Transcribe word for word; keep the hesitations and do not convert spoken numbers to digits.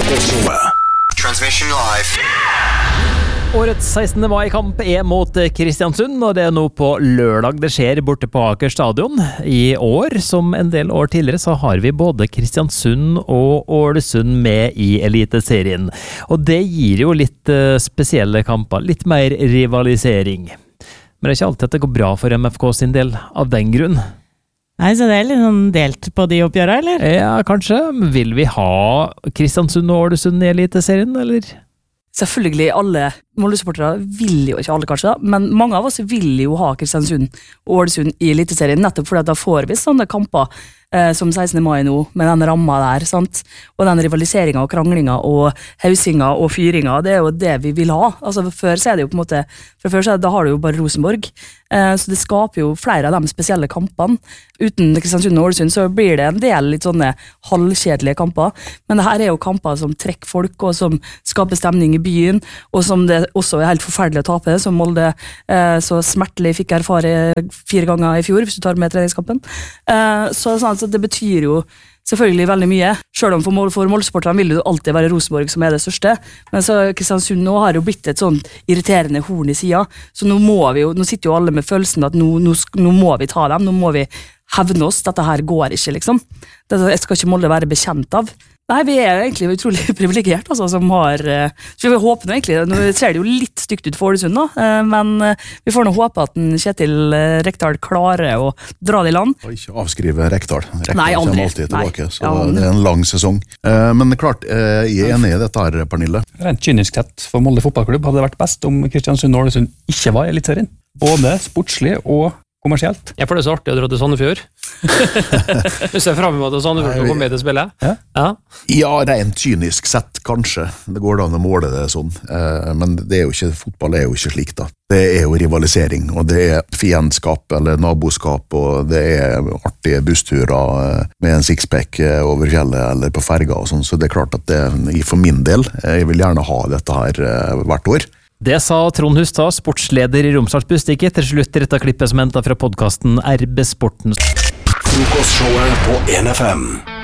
Transmission live. Årets sekstende mai-kamp er mot Kristiansund, og det er nå på lørdag det skjer borte på Aker stadion. I år, som en del år tidligere, så har vi både Kristiansund og Ålesund med i Eliteserien. Og det gir jo litt spesielle kamper, litt mer rivalisering. Men det er ikke alltid at det går bra for M F K sin del av den grunn. Nei, så det er litt sånn delt på de oppgjørene, eller? Ja, kanskje. Vil vi ha Kristiansund og Ålesund i Eliteserien, eller? Selvfølgelig, alle Molde-supportere vil jo ikke alle kanskje, da, men mange av oss vil jo ha Kristiansund og Ålesund i Eliteserien, nettopp fordi at da får vi sånne kamper eh, som sekstende mai nå, med den ramma der, sant? Og den rivaliseringen og kranglinga og hausinga og fyringa, det er jo det vi vil ha. Altså, før så er det jo på en måte, for før så er det, da har du jo bare Rosenborg, eh, så det skaper jo flere av de spesielle kampene. Uten Kristiansund og Ålesund så blir det en del litt sånne halvkjedelige kamper, men det her er jo kamper som trekker folk, og som skaper stemning i byen, og som det også er helt forferdelig å tape, som Molde eh, så smertelig fikk erfare fire ganger i fjor, hvis du tar med treningskampen. Eh, så, sånn, så det betyr jo selvfølgelig veldig mye, selv om for, Mol- for Molde-sporterne vil det jo alltid være Rosenborg som er det største, men så Kristiansund nå har jo blitt et sånn irriterende horn i siden, så nå må vi jo, nå sitter jo alle med følelsen at nå, nå, nå må vi ta dem, nå må vi hevne oss, dette her går ikke liksom. Dette skal ikke Molde være bekjent av. Nei, vi er jo egentlig utrolig privilegert, altså, som har, så vi håper nå egentlig, nå ser det jo litt stygt ut for Ålesund nå, men vi får nå håpe at den Kjetil Rekdal klarer å dra det i land. Og ikke avskrive Rekdal. Rekdal Nei, aldri. kommer alltid tilbake, Nei. så Ja, det er en lang sesong. Men det er klart, jeg er enig i dette her, Pernille. Rent kynisk sett for Molde fotballklubb hadde det vært best om Kristiansund og Ålesund ikke var i Eliteserien. Både sportslig og kommersielt. Jeg får det så artig å dra til Sandefjord. Du ser frem mot at Sandefjord skal komme med til spillet. Ja. Ja. Ja, rent kynisk sett, kanskje. Det går da an å måle det sånn. Men det er jo ikke, fotball er jo ikke slik da. Det er jo rivalisering, og det er fiendskap eller naboskap, og det er artige bussturer med en sixpack over fjellet eller på ferga og sånn, så det er klart at det, for min del, jeg vil gjerne ha dette her hvert år. Det sa Trond Hustad, sportsleder i Romsdals Bustikk, etter slutt i dette klippet som hentet fra podcasten R B Sporten. Frokostshowet på en F M.